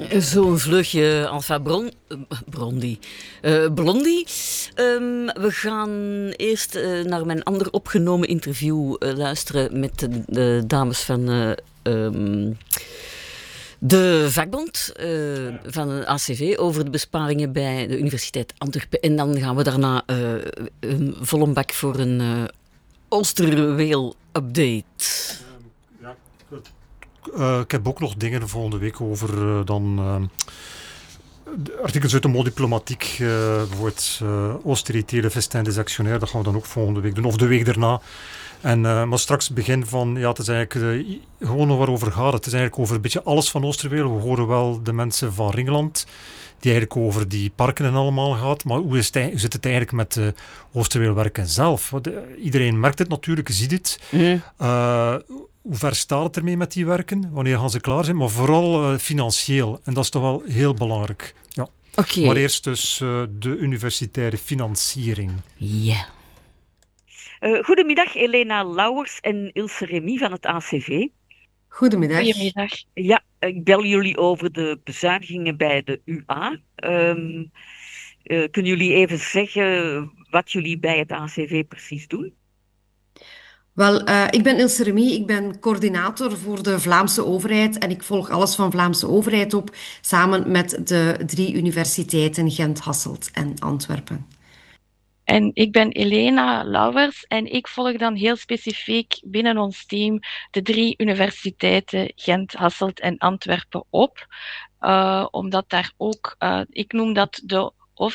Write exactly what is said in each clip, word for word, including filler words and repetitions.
Zo'n vlugje Alpha Bron, uh, Brondi. Uh, Blondie. Um, we gaan eerst uh, naar mijn ander opgenomen interview uh, luisteren met de, de dames van uh, um, de vakbond uh, van de A C V over de besparingen bij de Universiteit Antwerpen. En dan gaan we daarna uh, een volle bak voor een uh, Oosterweel-update. Ja, uh, ik heb ook nog dingen volgende week over uh, dan... Uh, artikels uit de Mot Diplomatique, uh, bijvoorbeeld uh, Austerité, le festin des actionnaires, dat gaan we dan ook volgende week doen, of de week daarna. En, uh, maar straks begin van, ja, het is eigenlijk uh, gewoon nog waarover gaat. Het is eigenlijk over een beetje alles van Oosterweel. We horen wel de mensen van Ringeland, die eigenlijk over die parken en allemaal gaat. Maar hoe, is het, hoe zit het eigenlijk met uh, Oosterweelwerken zelf? Want, uh, iedereen merkt het natuurlijk, ziet het. Mm. Uh, hoe ver staat het ermee met die werken? Wanneer gaan ze klaar zijn? Maar vooral uh, financieel. En dat is toch wel heel belangrijk. Ja. Okay. Maar eerst dus uh, de universitaire financiering. Ja. Yeah. Uh, goedemiddag, Elena Lauwers en Ilse Remy van het A C V. Goedemiddag. Goedemiddag. Ja, ik bel jullie over de bezuinigingen bij de U A. Um, uh, kunnen jullie even zeggen wat jullie bij het A C V precies doen? Wel, uh, ik ben Ilse Remy, ik ben coördinator voor de Vlaamse overheid en ik volg alles van Vlaamse overheid op, samen met de drie universiteiten Gent, Hasselt en Antwerpen. En ik ben Elena Lauwers en ik volg dan heel specifiek binnen ons team de drie universiteiten Gent, Hasselt en Antwerpen op. Uh, omdat daar ook, uh, ik noem dat de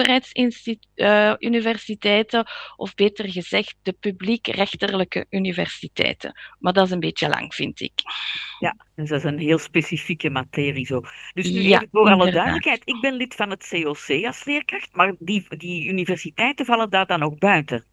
overheidsuniversiteiten, uh, of beter gezegd de publiek-rechterlijke universiteiten. Maar dat is een beetje lang, vind ik. Ja, dus dat is een heel specifieke materie zo. Dus nu ja, even voor alle inderdaad. duidelijkheid, ik ben lid van het C O C als leerkracht, maar die, die universiteiten vallen daar dan ook buiten?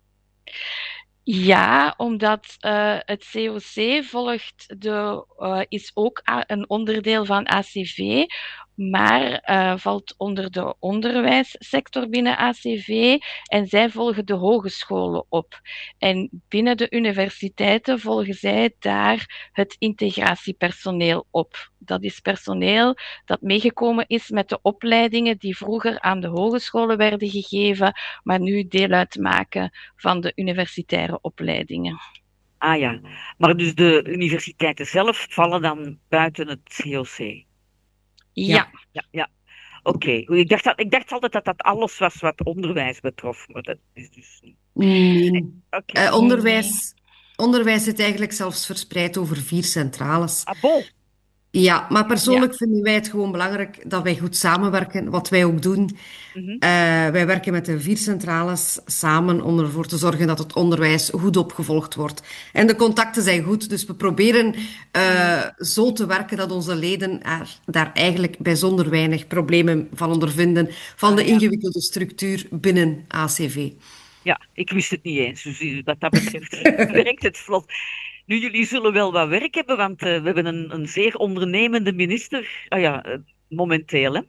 Ja, omdat uh, het C O C volgt de, uh, is ook een onderdeel van A C V, maar uh, valt onder de onderwijssector binnen A C V en zij volgen de hogescholen op. En binnen de universiteiten volgen zij daar het integratiepersoneel op. Dat is personeel dat meegekomen is met de opleidingen die vroeger aan de hogescholen werden gegeven, maar nu deel uitmaken van de universitaire opleidingen. Ah ja, maar dus de universiteiten zelf vallen dan buiten het C O C? Ja. Ja, ja. Oké. Okay. Ik, dacht ik dacht altijd dat dat alles was wat onderwijs betrof, maar dat is dus niet. Nee. Okay. Uh, onderwijs, onderwijs zit eigenlijk zelfs verspreid over vier centrales. Ah, bon. Ja, maar persoonlijk ja. vinden wij het gewoon belangrijk dat wij goed samenwerken, wat wij ook doen. Mm-hmm. Uh, wij werken met de vier centrales samen om ervoor te zorgen dat het onderwijs goed opgevolgd wordt. En de contacten zijn goed, dus we proberen uh, zo te werken dat onze leden er, daar eigenlijk bijzonder weinig problemen van ondervinden van de ah, ja. ingewikkelde structuur binnen A C V. Ja, ik wist het niet eens, dus wat dat betreft werkt het vlot. Nu, jullie zullen wel wat werk hebben, want uh, we hebben een, een zeer ondernemende minister, ah ja, uh, momenteel, hè.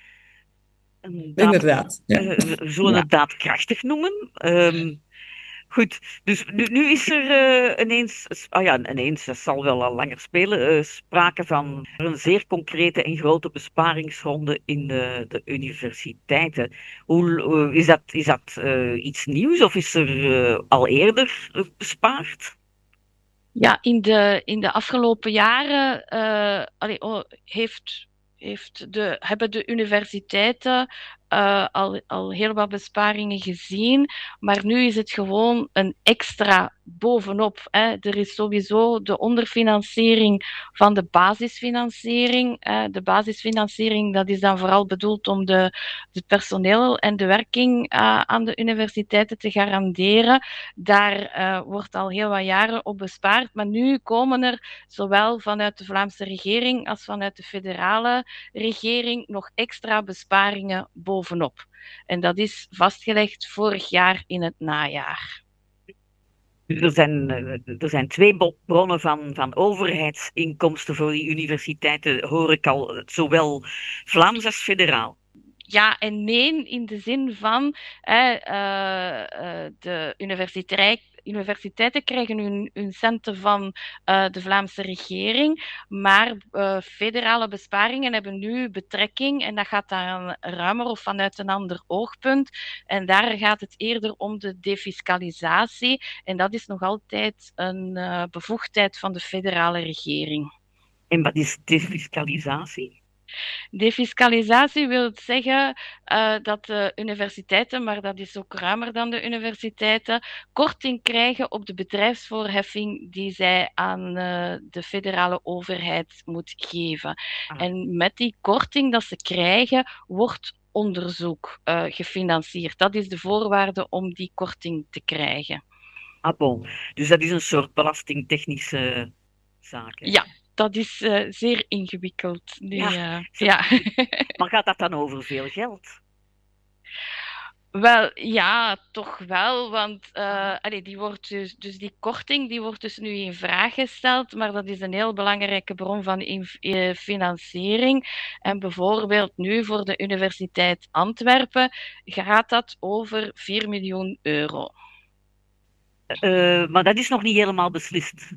Daad, Inderdaad. Ja. Uh, we zullen ja. het daadkrachtig noemen. Um, goed, dus nu, nu is er uh, ineens, ah ja, ineens, dat zal wel al langer spelen, uh, sprake van een zeer concrete en grote besparingsronde in de, de universiteiten. Hoe, uh, is dat, is dat uh, iets nieuws of is er uh, al eerder uh, bespaard? Ja, in de, in de afgelopen jaren uh, allee, oh, heeft, heeft de, hebben de universiteiten uh, al, al heel wat besparingen gezien, maar nu is het gewoon een extra bovenop. Hè. Er is sowieso de onderfinanciering van de basisfinanciering. Uh, de basisfinanciering, dat is dan vooral bedoeld om de, het personeel en de werking uh, aan de universiteiten te garanderen. Daar uh, wordt al heel wat jaren op bespaard, maar nu komen er zowel vanuit de Vlaamse regering als vanuit de federale regering nog extra besparingen bovenop. En dat is vastgelegd vorig jaar in het najaar. Er zijn, er zijn twee bronnen van, van overheidsinkomsten voor die universiteiten, hoor ik al, zowel Vlaams als federaal. Ja en nee, in de zin van eh, uh, uh, de universiteit, universiteiten krijgen hun, hun centen van uh, de Vlaamse regering, maar uh, federale besparingen hebben nu betrekking, en dat gaat dan ruimer of vanuit een ander oogpunt. En daar gaat het eerder om de defiscalisatie, en dat is nog altijd een uh, bevoegdheid van de federale regering. En wat is defiscalisatie? Defiscalisatie wil zeggen uh, dat de universiteiten, maar dat is ook ruimer dan de universiteiten, korting krijgen op de bedrijfsvoorheffing die zij aan uh, de federale overheid moet geven. Ah. En met die korting dat ze krijgen, wordt onderzoek uh, gefinancierd. Dat is de voorwaarde om die korting te krijgen. Ah bon, dus dat is een soort belastingtechnische zaak. Hè? Ja. Dat is uh, zeer ingewikkeld. Die, ja. Uh, ja. Maar gaat dat dan over veel geld? Wel, ja, toch wel, want uh, allee, die wordt dus, dus die korting die wordt dus nu in vraag gesteld, maar dat is een heel belangrijke bron van inf- uh, financiering. En bijvoorbeeld nu voor de Universiteit Antwerpen gaat dat over vier miljoen euro. Uh, maar dat is nog niet helemaal beslist.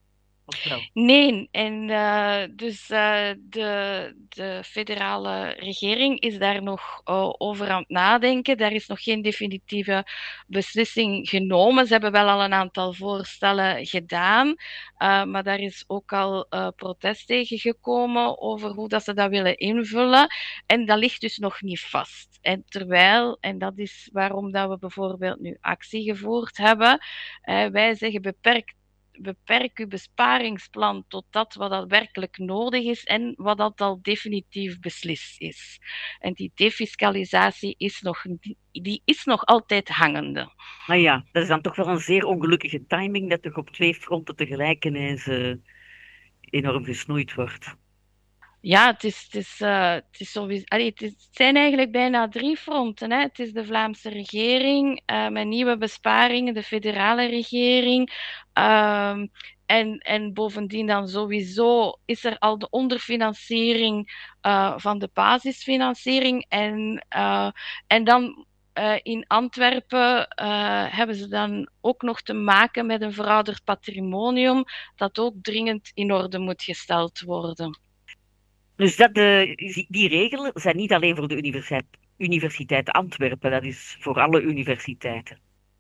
Nee, en uh, dus uh, de, de federale regering is daar nog uh, over aan het nadenken. Daar is nog geen definitieve beslissing genomen. Ze hebben wel al een aantal voorstellen gedaan, uh, maar daar is ook al uh, protest tegen gekomen over hoe dat ze dat willen invullen. En dat ligt dus nog niet vast. En terwijl, en dat is waarom dat we bijvoorbeeld nu actie gevoerd hebben, uh, wij zeggen beperkt beperk uw besparingsplan tot dat wat dat werkelijk nodig is en wat dat al definitief beslist is. En die defiscalisatie is nog, die is nog altijd hangende. Nou ja, dat is dan toch wel een zeer ongelukkige timing dat toch op twee fronten tegelijk ineens uh, enorm gesnoeid wordt. Ja, het is, het is, uh, het is sowieso, allee, het, is, het zijn eigenlijk bijna drie fronten. Hè. Het is de Vlaamse regering uh, met nieuwe besparingen, de federale regering. Uh, en, en bovendien dan sowieso is er al de onderfinanciering uh, van de basisfinanciering. En, uh, en dan uh, in Antwerpen uh, hebben ze dan ook nog te maken met een verouderd patrimonium dat ook dringend in orde moet gesteld worden. Dus dat, uh, die regelen zijn niet alleen voor de universiteit, universiteit Antwerpen, dat is voor alle universiteiten.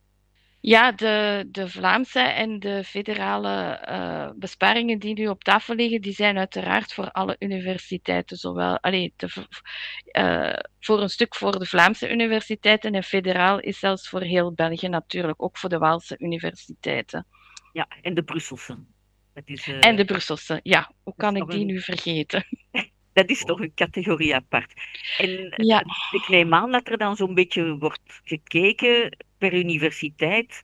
Ja, de, de Vlaamse en de federale uh, besparingen die nu op tafel liggen, die zijn uiteraard voor alle universiteiten. Zowel, allee, de, uh, voor een stuk voor de Vlaamse universiteiten en federaal is zelfs voor heel België natuurlijk, ook voor de Waalse universiteiten. Ja, en de Brusselse. Dat is, uh... En de Brusselse, ja. Hoe kan ik die een... nu vergeten? Dat is toch een categorie apart. En ja. Ik neem aan dat er dan zo'n beetje wordt gekeken per universiteit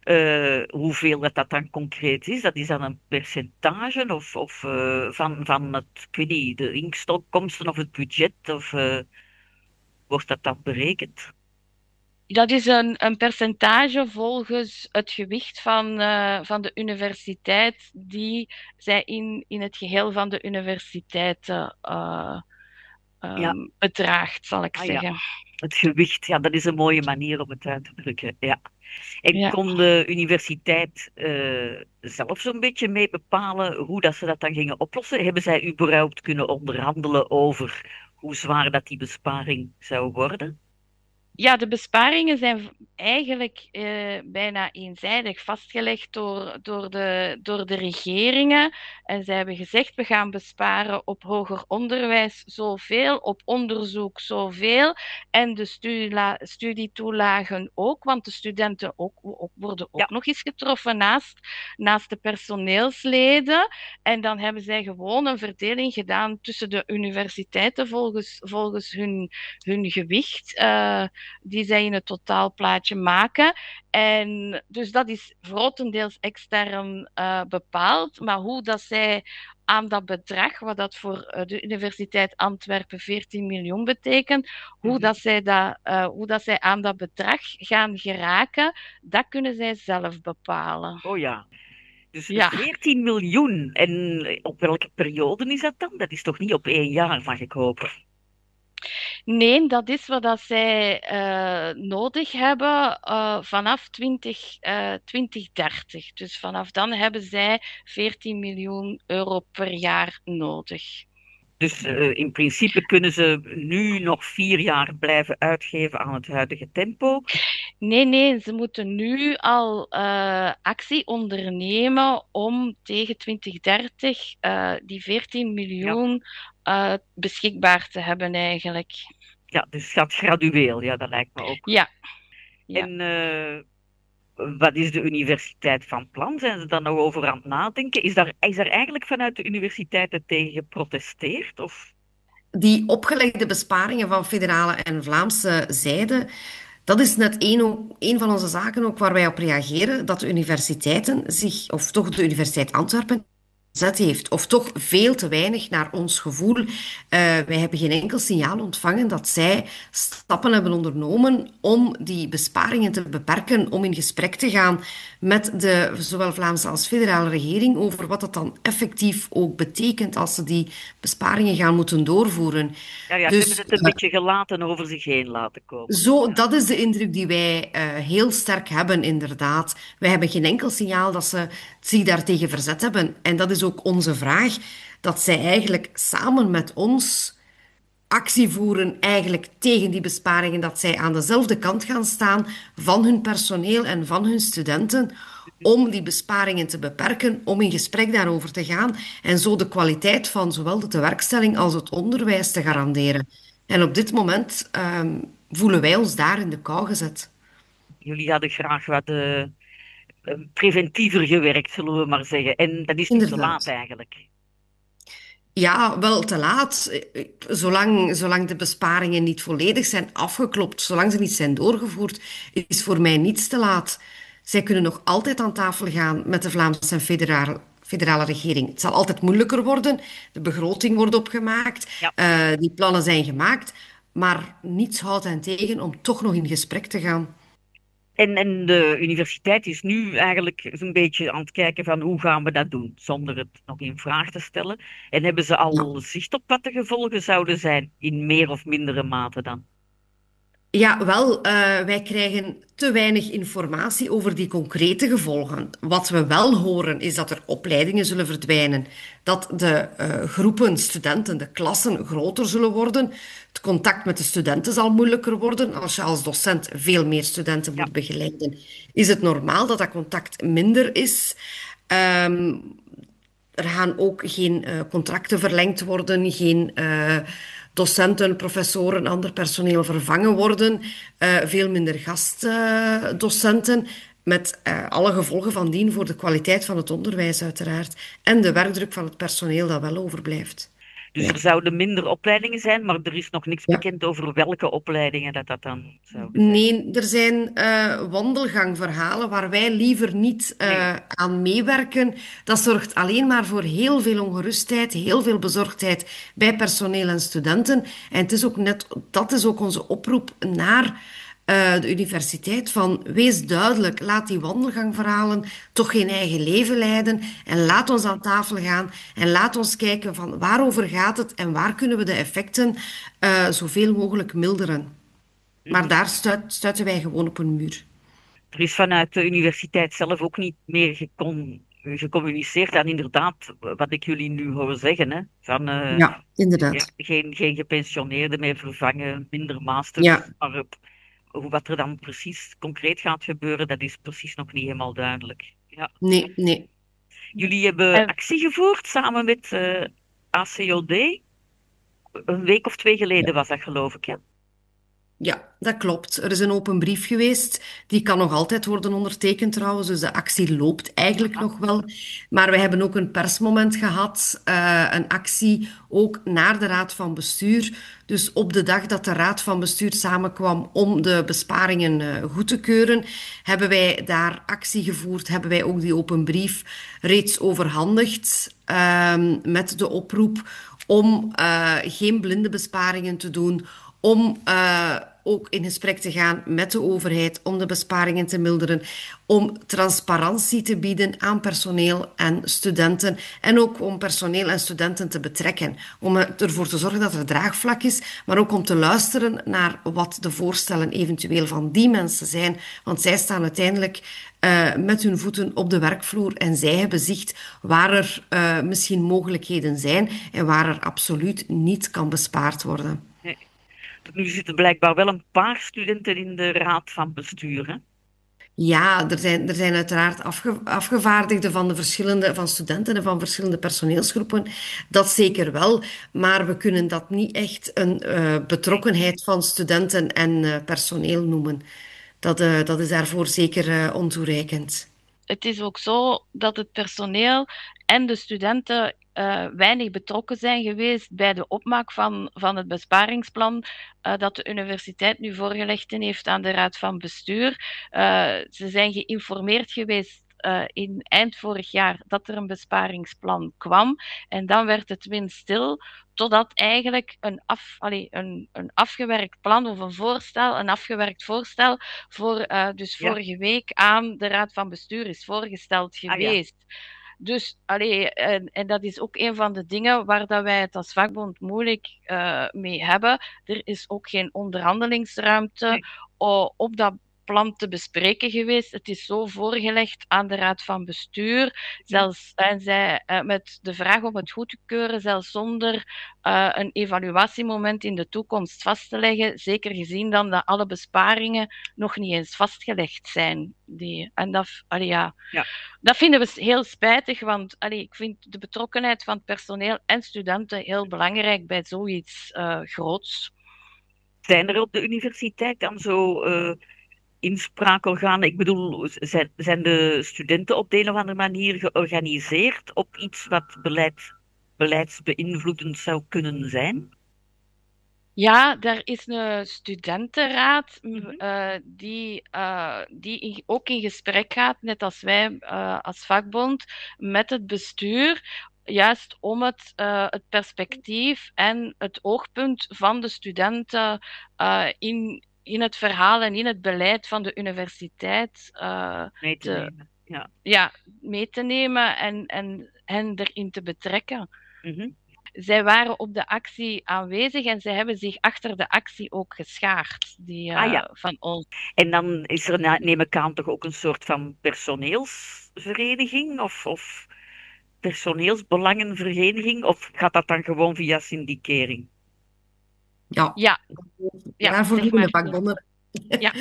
uh, hoeveel dat, dat dan concreet is. Dat is dan een percentage of, of uh, van, van het, ik weet niet, de inkomsten of het budget, of uh, wordt dat dan berekend? Dat is een, een percentage volgens het gewicht van, uh, van de universiteit die zij in, in het geheel van de universiteiten uh, um, ja. bedraagt, zal ik ah, zeggen. Ja. Het gewicht, ja, dat is een mooie manier om het uit te drukken. Ja. En ja. kon de universiteit uh, zelf zo'n beetje mee bepalen hoe dat ze dat dan gingen oplossen? Hebben zij überhaupt kunnen onderhandelen over hoe zwaar dat die besparing zou worden? Ja, de besparingen zijn eigenlijk uh, bijna eenzijdig vastgelegd door, door, de, door de regeringen. En zij hebben gezegd, we gaan besparen op hoger onderwijs zoveel, op onderzoek zoveel. En de studie, studietoelagen ook, want de studenten ook, ook, worden ook ja. nog eens getroffen naast, naast de personeelsleden. En dan hebben zij gewoon een verdeling gedaan tussen de universiteiten volgens, volgens hun, hun gewicht. Uh, die zij in het totaalplaatje maken. En dus dat is grotendeels extern uh, bepaald. Maar hoe dat zij aan dat bedrag, wat dat voor uh, de Universiteit Antwerpen veertien miljoen betekent, hoe, mm-hmm. dat zij dat, uh, hoe dat zij aan dat bedrag gaan geraken, dat kunnen zij zelf bepalen. Oh ja. Dus ja. veertien miljoen. En op welke periode is dat dan? Dat is toch niet op één jaar, mag ik hopen? Nee, dat is wat dat zij uh, nodig hebben uh, vanaf twintig, uh, twintig dertig. Dus vanaf dan hebben zij veertien miljoen euro per jaar nodig. Dus uh, in principe kunnen ze nu nog vier jaar blijven uitgeven aan het huidige tempo? Nee, nee, ze moeten nu al uh, actie ondernemen om tegen twintig dertig uh, die veertien miljoen ja. uh, beschikbaar te hebben eigenlijk. Ja, dus het gaat gradueel, ja, dat lijkt me ook. Ja. ja. En uh, wat is de universiteit van plan? Zijn ze daar nog over aan het nadenken? Is daar, is daar eigenlijk vanuit de universiteiten tegen geprotesteerd? Of? Die opgelegde besparingen van federale en Vlaamse zijde, dat is net één, één van onze zaken ook waar wij op reageren, dat de universiteiten zich, of toch de Universiteit Antwerpen, zet heeft, of toch veel te weinig naar ons gevoel. Uh, wij hebben geen enkel signaal ontvangen dat zij stappen hebben ondernomen om die besparingen te beperken, om in gesprek te gaan met de zowel Vlaamse als federale regering over wat dat dan effectief ook betekent als ze die besparingen gaan moeten doorvoeren. Ja, ja, dus, ze hebben het een uh, beetje gelaten over zich heen laten komen. Zo, ja. Dat is de indruk die wij uh, heel sterk hebben, inderdaad. Wij hebben geen enkel signaal dat ze zich daartegen verzet hebben. En dat is ook onze vraag, dat zij eigenlijk samen met ons actie voeren eigenlijk tegen die besparingen, dat zij aan dezelfde kant gaan staan van hun personeel en van hun studenten, om die besparingen te beperken, om in gesprek daarover te gaan en zo de kwaliteit van zowel de tewerkstelling als het onderwijs te garanderen. En op dit moment um, voelen wij ons daar in de kou gezet. Jullie hadden graag wat uh, preventiever gewerkt, zullen we maar zeggen. En dat is niet te laat eigenlijk. Ja, wel te laat. Zolang, zolang de besparingen niet volledig zijn afgeklopt, zolang ze niet zijn doorgevoerd, is voor mij niets te laat. Zij kunnen nog altijd aan tafel gaan met de Vlaamse en federale, federale regering. Het zal altijd moeilijker worden. De begroting wordt opgemaakt. Ja. Uh, die plannen zijn gemaakt. Maar niets houdt hen tegen om toch nog in gesprek te gaan. En, en de universiteit is nu eigenlijk een beetje aan het kijken van hoe gaan we dat doen, zonder het nog in vraag te stellen. En hebben ze al ja. zicht op wat de gevolgen zouden zijn, in meer of mindere mate dan? Ja, wel, uh, wij krijgen te weinig informatie over die concrete gevolgen. Wat we wel horen is dat er opleidingen zullen verdwijnen, dat de uh, groepen studenten, de klassen groter zullen worden. Het contact met de studenten zal moeilijker worden. Als je als docent veel meer studenten moet ja. begeleiden, is het normaal dat dat contact minder is. Um, er gaan ook geen uh, contracten verlengd worden, geen... Uh, docenten, professoren, ander personeel vervangen worden, uh, veel minder gastdocenten, uh, met uh, alle gevolgen van dien voor de kwaliteit van het onderwijs uiteraard en de werkdruk van het personeel dat wel overblijft. Dus ja. er zouden minder opleidingen zijn, maar er is nog niks ja. bekend over welke opleidingen dat, dat dan zouden zijn. Nee, er zijn uh, wandelgangverhalen waar wij liever niet uh, nee. aan meewerken. Dat zorgt alleen maar voor heel veel ongerustheid, heel veel bezorgdheid bij personeel en studenten. En het is ook net, dat is ook onze oproep naar uh, de universiteit van wees duidelijk, laat die wandelgangverhalen toch geen eigen leven leiden en laat ons aan tafel gaan en laat ons kijken van waarover gaat het en waar kunnen we de effecten uh, zoveel mogelijk milderen. Maar daar stuit, stuiten wij gewoon op een muur. Er is vanuit de universiteit zelf ook niet meer gecom- gecommuniceerd aan inderdaad wat ik jullie nu hoor zeggen. Hè? Van, uh, ja, inderdaad. Ja, geen, geen gepensioneerden meer vervangen, minder masters. Ja. Maar op, wat er dan precies concreet gaat gebeuren, dat is precies nog niet helemaal duidelijk. Ja. Nee, nee. Jullie hebben uh, actie gevoerd samen met uh, A C O D. Een week of twee geleden ja. was dat, geloof ik. Ja. Ja, dat klopt. Er is een open brief geweest. Die kan nog altijd worden ondertekend trouwens, dus de actie loopt eigenlijk ja. nog wel. Maar we hebben ook een persmoment gehad, uh, een actie ook naar de Raad van Bestuur. Dus op de dag dat de Raad van Bestuur samenkwam om de besparingen uh, goed te keuren, hebben wij daar actie gevoerd, hebben wij ook die open brief reeds overhandigd uh, met de oproep om uh, geen blinde besparingen te doen, om uh, ook in gesprek te gaan met de overheid om de besparingen te milderen, om transparantie te bieden aan personeel en studenten en ook om personeel en studenten te betrekken, om ervoor te zorgen dat er draagvlak is, maar ook om te luisteren naar wat de voorstellen eventueel van die mensen zijn, want zij staan uiteindelijk uh, met hun voeten op de werkvloer en zij hebben zicht waar er uh, misschien mogelijkheden zijn en waar er absoluut niet kan bespaard worden. Nee. Nu zitten blijkbaar wel een paar studenten in de raad van bestuur, hè? Ja, er zijn, er zijn uiteraard afge, afgevaardigden van de verschillende van studenten en van verschillende personeelsgroepen. Dat zeker wel, maar we kunnen dat niet echt een uh, betrokkenheid van studenten en uh, personeel noemen. Dat, uh, dat is daarvoor zeker uh, ontoereikend. Het is ook zo dat het personeel en de studenten uh, weinig betrokken zijn geweest bij de opmaak van, van het besparingsplan uh, dat de universiteit nu voorgelegd heeft aan de Raad van Bestuur. Uh, ze zijn geïnformeerd geweest uh, in eind vorig jaar dat er een besparingsplan kwam en dan werd het windstil totdat eigenlijk een, af, allez, een, een afgewerkt plan of een voorstel, een afgewerkt voorstel voor uh, dus Ja. vorige week aan de Raad van Bestuur is voorgesteld geweest. Ah, ja. Dus, allee, en, en dat is ook een van de dingen waar dat wij het als vakbond moeilijk uh, mee hebben. Er is ook geen onderhandelingsruimte Nee. uh, op dat plan te bespreken geweest. Het is zo voorgelegd aan de Raad van Bestuur, zelfs en zij, uh, met de vraag om het goed te keuren, zelfs zonder uh, een evaluatiemoment in de toekomst vast te leggen, zeker gezien dan dat alle besparingen nog niet eens vastgelegd zijn. Die, en dat, allee, ja, Ja. dat vinden we heel spijtig, want allee, ik vind de betrokkenheid van het personeel en studenten heel belangrijk bij zoiets uh, groots. Zijn er op de universiteit dan zo uh, inspraakorganen? Ik bedoel, zijn, zijn de studenten op de een of andere manier georganiseerd op iets wat beleid, beleidsbeïnvloedend zou kunnen zijn? Ja, er is een studentenraad Mhm. uh, die, uh, die in, ook in gesprek gaat, net als wij uh, als vakbond, met het bestuur, juist om het, uh, het perspectief en het oogpunt van de studenten uh, in, in het verhaal en in het beleid van de universiteit uh, Mee te te, nemen. Ja. ja, mee te nemen en, en hen erin te betrekken. Mhm. Zij waren op de actie aanwezig en zij hebben zich achter de actie ook geschaard, die, uh, Ah, ja. van ons. En dan is er, na- neem ik aan, toch ook een soort van personeelsvereniging of, of personeelsbelangenvereniging? Of gaat dat dan gewoon via syndicering? Ja, Ja, ja, daarvoor zeg doen de maar. vakbonden. Ja.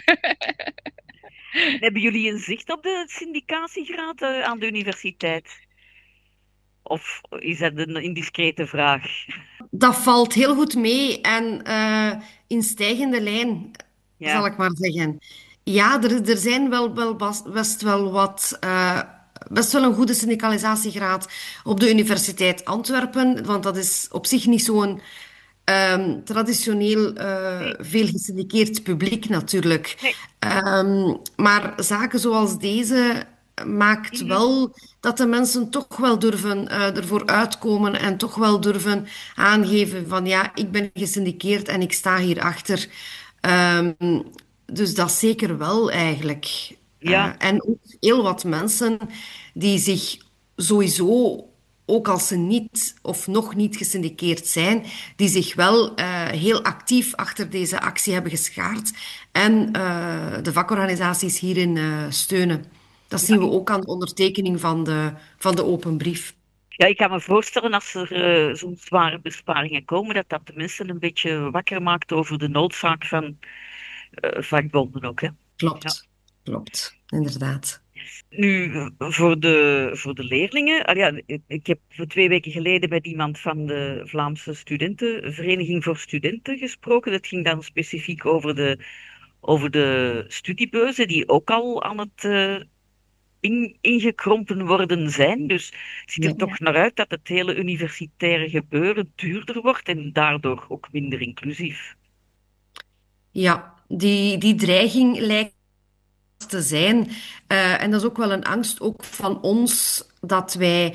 Hebben jullie een zicht op de syndicatiegraad uh, aan de universiteit? Of is dat een indiscrete vraag? Dat valt heel goed mee en uh, in stijgende lijn, Ja. zal ik maar zeggen. Ja, er, er zijn wel, wel bas- best wel wat, uh, best wel een goede syndicalisatiegraad op de Universiteit Antwerpen, want dat is op zich niet zo'n um, traditioneel uh, Nee. veel gesyndiceerd publiek natuurlijk. Nee. Um, maar zaken zoals deze maakt Mhm. wel dat de mensen toch wel durven uh, ervoor uitkomen en toch wel durven aangeven van ja, ik ben gesyndiceerd en ik sta hierachter. Um, dus dat zeker wel eigenlijk. Ja. Uh, en ook heel wat mensen die zich sowieso, ook als ze niet of nog niet gesyndiceerd zijn, die zich wel uh, heel actief achter deze actie hebben geschaard en uh, de vakorganisaties hierin uh, steunen. Dat zien we ook aan de ondertekening van de, van de open brief. Ja, ik kan me voorstellen als er uh, zo'n zware besparingen komen, dat dat de mensen een beetje wakker maakt over de noodzaak van uh, vakbonden ook. Hè? Klopt, Ja. klopt, inderdaad. Nu, voor de, voor de leerlingen. Ah ja, ik heb voor twee weken geleden met iemand van de Vlaamse Studentenvereniging voor Studenten gesproken. Dat ging dan specifiek over de, over de studiebeuzen, die ook al aan het uh, in, ingekrompen worden zijn. Dus het ziet er Ja. toch naar uit dat het hele universitaire gebeuren duurder wordt en daardoor ook minder inclusief. Ja, die, die dreiging lijkt te zijn. Uh, en dat is ook wel een angst ook van ons dat wij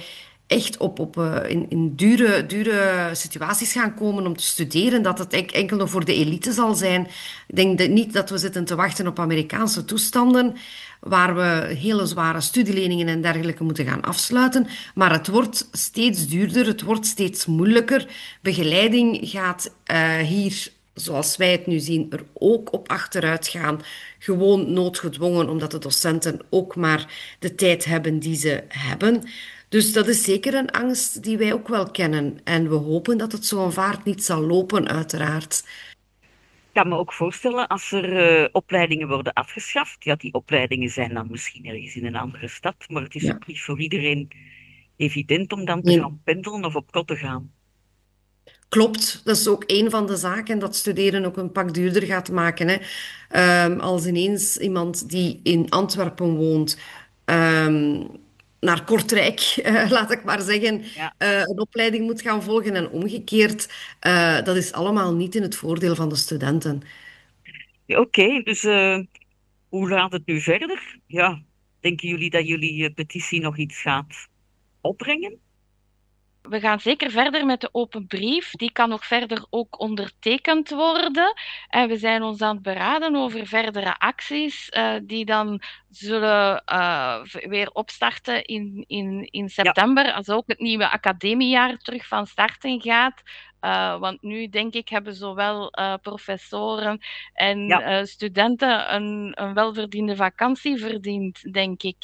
echt op, op, uh, in, in dure, dure situaties gaan komen om te studeren, dat het en- enkel nog voor de elite zal zijn. Ik denk dat niet dat we zitten te wachten op Amerikaanse toestanden, waar we hele zware studieleningen en dergelijke moeten gaan afsluiten. Maar het wordt steeds duurder, het wordt steeds moeilijker. Begeleiding gaat uh, hier, zoals wij het nu zien, er ook op achteruit gaan. Gewoon noodgedwongen, omdat de docenten ook maar de tijd hebben die ze hebben. Dus dat is zeker een angst die wij ook wel kennen. En we hopen dat het zo'n vaart niet zal lopen, uiteraard. Ik kan me ook voorstellen, als er uh, opleidingen worden afgeschaft, ja, die opleidingen zijn dan misschien ergens in een andere stad, maar het is Ja. ook niet voor iedereen evident om dan te Nee. gaan pendelen of op kot te gaan. Klopt, dat is ook een van de zaken dat studeren ook een pak duurder gaat maken. Hè. Ehm, als ineens iemand die in Antwerpen woont, ehm, naar Kortrijk, uh, laat ik maar zeggen, Ja. uh, een opleiding moet gaan volgen en omgekeerd, uh, dat is allemaal niet in het voordeel van de studenten. Oké, okay, dus uh, hoe gaat het nu verder? Ja, denken jullie dat jullie uh, petitie nog iets gaat opbrengen? We gaan zeker verder met de open brief. Die kan nog verder ook ondertekend worden. En we zijn ons aan het beraden over verdere acties uh, die dan zullen uh, weer opstarten in, in, in september. Ja. Als ook het nieuwe academiejaar terug van starten gaat. Uh, want nu, denk ik, hebben zowel uh, professoren en ja. uh, studenten een, een welverdiende vakantie verdiend, denk ik.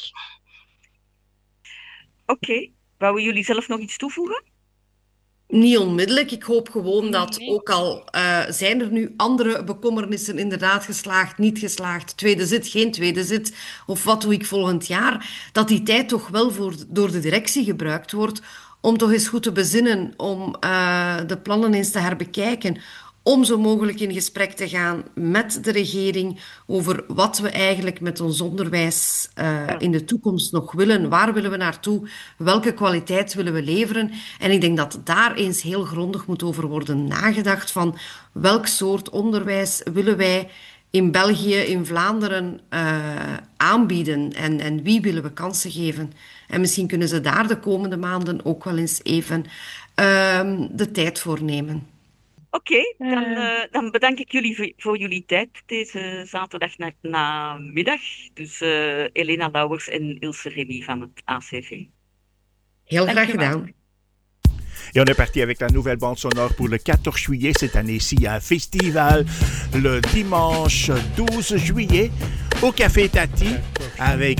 Oké. Okay. Wouden jullie zelf nog iets toevoegen? Niet onmiddellijk. Ik hoop gewoon dat, nee. ook al uh, zijn er nu andere bekommernissen inderdaad geslaagd, niet geslaagd, tweede zit, geen tweede zit, of wat doe ik volgend jaar, dat die tijd toch wel voor, door de directie gebruikt wordt om toch eens goed te bezinnen, om uh, de plannen eens te herbekijken, om zo mogelijk in gesprek te gaan met de regering over wat we eigenlijk met ons onderwijs uh, in de toekomst nog willen. Waar willen we naartoe? Welke kwaliteit willen we leveren? En ik denk dat daar eens heel grondig moet over worden nagedacht van welk soort onderwijs willen wij in België, in Vlaanderen uh, aanbieden en, en wie willen we kansen geven. En misschien kunnen ze daar de komende maanden ook wel eens even uh, de tijd voor nemen. Oké, okay, dan, uh, dan bedank ik jullie voor, voor jullie tijd deze zaterdag na, namiddag. Dus uh, Elena Lauwers en Ilse Remy van het A C V. Heel graag gedaan. Et on est parti avec la nouvelle bande sonore pour le quatorze juillet. Cette année-ci, il y a un festival le dimanche douze juillet au Café Tati avec